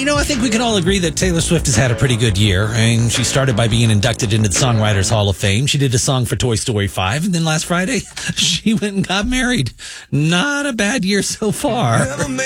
I think we can all agree that Taylor Swift has had a pretty good year. I mean, she started by being inducted into the Songwriters Hall of Fame. She did a song for Toy Story 5, and then last Friday, she went and got married. Not a bad year so far.